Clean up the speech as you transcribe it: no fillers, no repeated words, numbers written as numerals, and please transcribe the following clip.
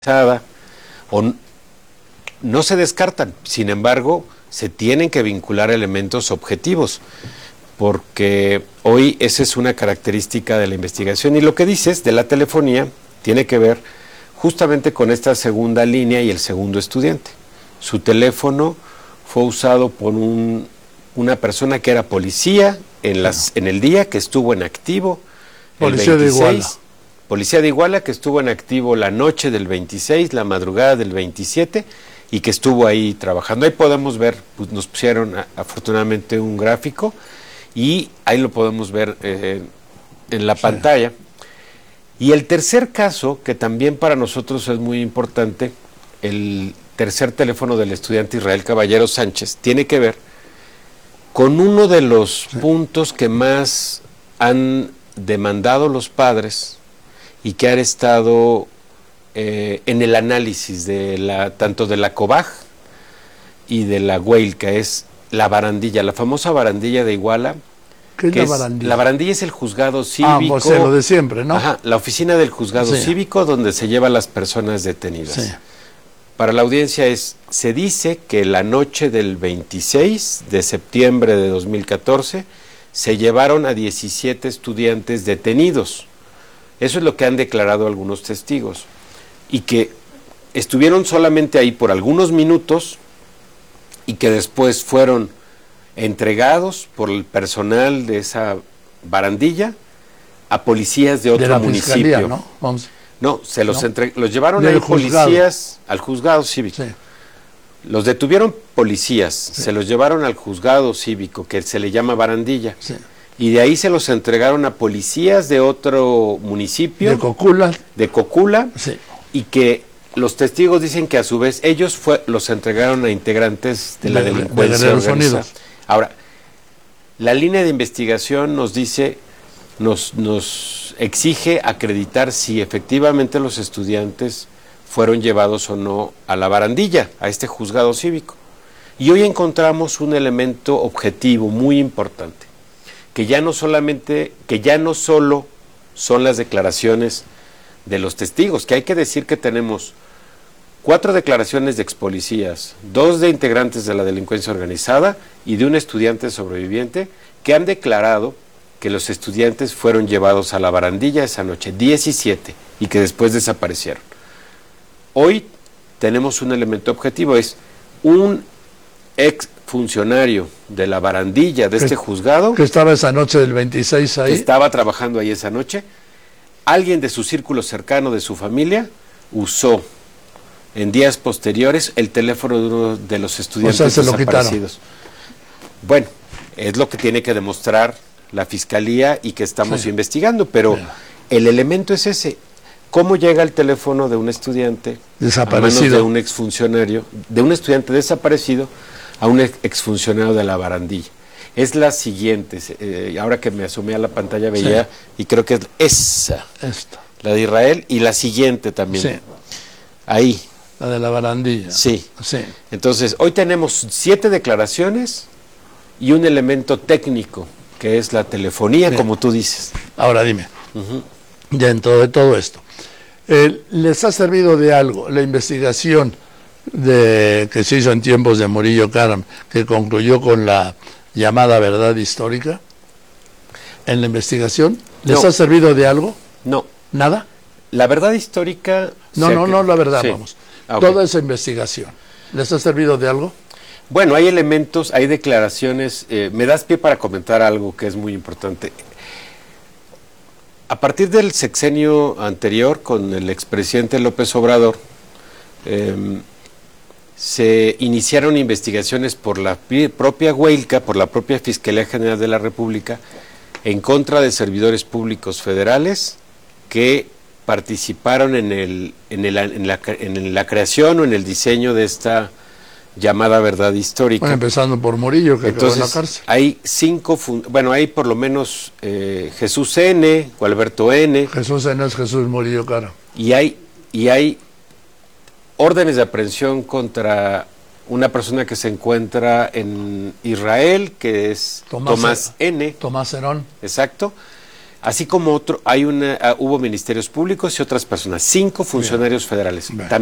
o no se descartan, sin embargo, se tienen que vincular elementos objetivos, porque hoy esa es una característica de la investigación. Y lo que dices de la telefonía tiene que ver justamente con esta segunda línea y el segundo estudiante. Su teléfono fue usado por una persona que era policía en el día, que estuvo en activo, policía el 26, de Iguala. Policía de Iguala, que estuvo en activo la noche del 26, la madrugada del 27, y que estuvo ahí trabajando. Ahí podemos ver, pues nos pusieron afortunadamente un gráfico, y ahí lo podemos ver en la pantalla. Y el tercer caso, que también para nosotros es muy importante, el tercer teléfono del estudiante Israel Caballero Sánchez, tiene que ver con uno de los puntos que más han demandado los padres y que han estado en el análisis de tanto de la COBAG y de la UEIL, que es la barandilla, la famosa barandilla de Iguala. ¿Qué es la barandilla? La barandilla es el juzgado cívico. Pues lo de siempre, ¿no? Ajá, la oficina del juzgado cívico donde se lleva a las personas detenidas. Sí. Para la audiencia se dice que la noche del 26 de septiembre de 2014 se llevaron a 17 estudiantes detenidos. Eso es lo que han declarado algunos testigos. Y que estuvieron solamente ahí por algunos minutos y que después fueron entregados por el personal de esa barandilla a policías de otro municipio. Fiscalía, ¿no? Vamos. No, los llevaron ahí policías al juzgado cívico. Sí. Los detuvieron policías, se los llevaron al juzgado cívico, que se le llama barandilla. Sí. Y de ahí se los entregaron a policías de otro municipio. De Cocula. Sí. Y que los testigos dicen que a su vez ellos los entregaron a integrantes de la delincuencia organizada. Ahora, la línea de investigación nos dice, nos exige acreditar si efectivamente los estudiantes fueron llevados o no a la barandilla, a este juzgado cívico. Y hoy encontramos un elemento objetivo muy importante, que ya no solo son las declaraciones de los testigos, que hay que decir que tenemos 4 declaraciones de expolicías, 2 de integrantes de la delincuencia organizada y de un estudiante sobreviviente que han declarado que los estudiantes fueron llevados a la barandilla esa noche, 17, y que después desaparecieron. Hoy tenemos un elemento objetivo, es un ex funcionario de la barandilla de este juzgado. Que estaba esa noche del 26 ahí. Que estaba trabajando ahí esa noche. Alguien de su círculo cercano, de su familia, usó en días posteriores el teléfono de uno de los estudiantes desaparecidos. Bueno, es lo que tiene que demostrar la fiscalía y que estamos investigando, pero el elemento es ese. ¿Cómo llega el teléfono de un estudiante desaparecido, a manos de un exfuncionario, de un estudiante desaparecido a un exfuncionario de la barandilla? Es la siguiente, ahora que me asomé a la pantalla veía, y creo que es esta, la de Israel, y la siguiente también. Sí. Ahí. La de la barandilla. Sí. Entonces, hoy tenemos 7 declaraciones y un elemento técnico, que es la telefonía, como tú dices. Ahora dime, dentro de todo esto, ¿les ha servido de algo la investigación que se hizo en tiempos de Murillo Karam, que concluyó con la llamada verdad histórica? ¿En la investigación les ha servido de algo? No. ¿Nada? La verdad histórica... No la verdad, vamos. Toda esa investigación, ¿les ha servido de algo? Bueno, hay elementos, hay declaraciones. Me das pie para comentar algo que es muy importante. A partir del sexenio anterior, con el expresidente López Obrador, se iniciaron investigaciones por la propia Hueilca, por la propia Fiscalía General de la República, en contra de servidores públicos federales que participaron en la creación o en el diseño de esta llamada verdad histórica. Bueno, empezando por Murillo, que acabó en la cárcel. Hay 5, hay por lo menos Jesús N., Gualberto N. Jesús N. es Jesús Murillo Karam. Y hay órdenes de aprehensión contra una persona que se encuentra en Israel, que es Tomás N. Tomás Herón. Exacto. Así como hubo ministerios públicos y otras personas, 5 funcionarios federales.